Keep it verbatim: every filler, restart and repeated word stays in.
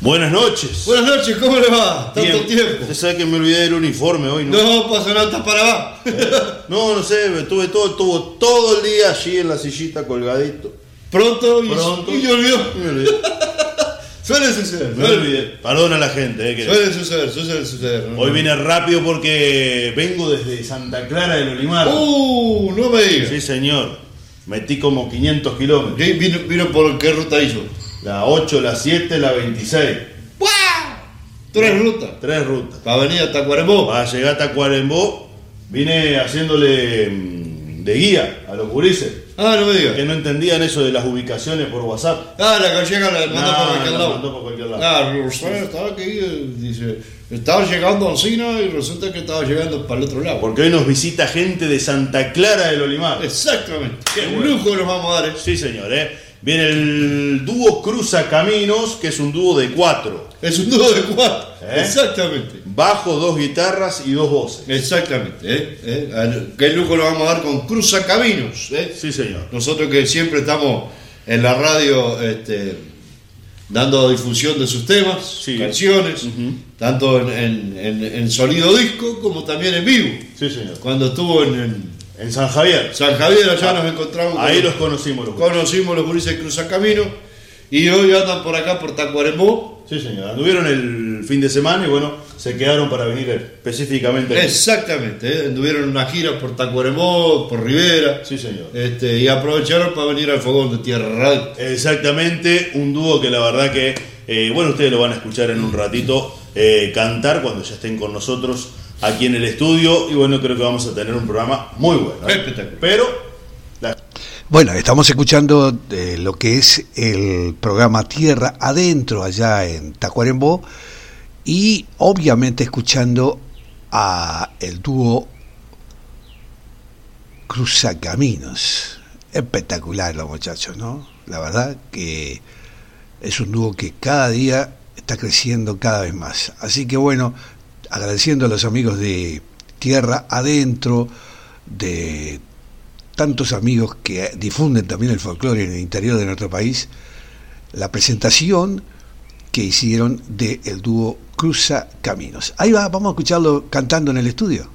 Buenas noches. Buenas noches, ¿cómo le va? Tanto Bien. tiempo. Usted sabe que me olvidé del uniforme hoy, ¿no? No pasa nada, estás para abajo. ¿Eh? No, no sé, estuve todo, estuvo todo el día allí en la sillita colgadito. Pronto y, Pronto. y me olvidó. Me olvidé. Suele suceder. Me olvidé. Perdona a la gente, eh, que Suele suceder, suele suceder. ¿No? hoy vine rápido porque vengo desde Santa Clara del Olimar. Uh, no me digas. Sí, señor. Metí como quinientos kilómetros. ¿Qué- ¿Vino, vino por qué ruta hizo? La ocho, la siete, la veintiséis. ¡Wow! Tres rutas. Tres rutas. Para venir a Tacuarembó. Para llegar a Tacuarembó, vine haciéndole mm, de guía a los gurises, Ah, no me digas. que no entendían eso de las ubicaciones por WhatsApp. Ah, la gallega la mandó No, por cualquier la lado. mandó por cualquier lado. Ah, usted estaba aquí, eh, dice, estaba llegando a Alsina y resulta que estaba llegando para el otro lado. Porque hoy nos visita gente de Santa Clara del Olimar. Exactamente. Qué Un bueno. lujo nos vamos a dar. ¿eh? Sí, señor, ¿eh? Viene el dúo Cruza Caminos, que es un dúo de cuatro. Es un dúo de cuatro. ¿Eh? Exactamente. Bajo, dos guitarras y dos voces. Exactamente. ¿eh? ¿Eh? Al- Qué lujo nos vamos a dar con Cruza Caminos. ¿eh? Sí, señor. Nosotros que siempre estamos en la radio este, dando difusión de sus temas, Sí. canciones, Ujú. tanto en, en- en- en sonido disco como también en vivo. Sí, señor. Cuando estuvo en, en En San Javier. San Javier, allá nos encontramos. Ahí con- los conocimos los gurises. conocimos los gurises de Cruza Caminos y hoy andan por acá por Tacuarembó. Sí, señor. Anduvieron el fin de semana y bueno, se quedaron para venir específicamente. aquí. Exactamente, ¿eh? Anduvieron una gira por Tacuarembó, por Rivera. Sí, señor. Este, y aprovecharon para venir al Fogón de Tierra Radio. Exactamente, un dúo que la verdad que, eh, bueno, ustedes lo van a escuchar en un ratito eh, cantar cuando ya estén con nosotros aquí en el estudio y bueno, creo que vamos a tener un programa muy bueno. ¿eh? Espectacular. Pero, la- Bueno, estamos escuchando eh, lo que es el programa Tierra Adentro allá en Tacuarembó y obviamente escuchando a el dúo Cruzacaminos. Espectacular los muchachos, ¿no? La verdad que es un dúo que cada día está creciendo cada vez más. Así que bueno, agradeciendo a los amigos de Tierra Adentro, de tantos amigos que difunden también el folclore en el interior de nuestro país, la presentación que hicieron del dúo Cruza Caminos. Ahí va, vamos a escucharlo cantando en el estudio.